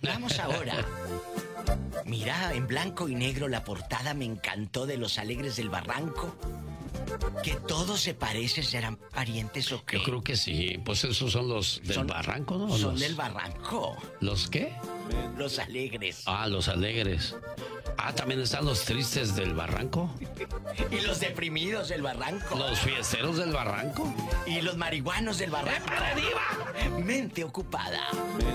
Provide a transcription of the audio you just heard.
Vamos ahora. Mira, en blanco y negro la portada me encantó de Los Alegres del Barranco. ¿Que todos se parecen? ¿Serán parientes o qué? Yo creo que sí. Pues esos son los del Barranco, ¿no? Son del Barranco. ¿Los qué? Los Alegres. Ah, los alegres. Ah, también están los tristes del Barranco. Y los deprimidos del Barranco. Los fiesteros del Barranco. Y los marihuanos del Barranco. ¡Épale, diva! Mente ocupada.